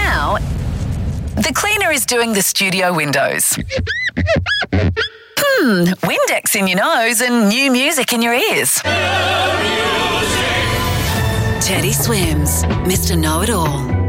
now, the cleaner is doing the studio windows. Windex in your nose and new music in your ears. Teddy Swims, Mr. Know-It-All.